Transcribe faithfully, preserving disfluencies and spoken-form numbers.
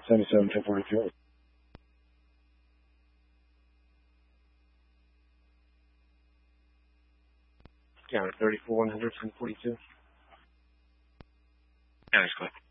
seventy-seven, ten forty-two. Counter thirty-four, one hundred, ten forty-two. Counter's clear.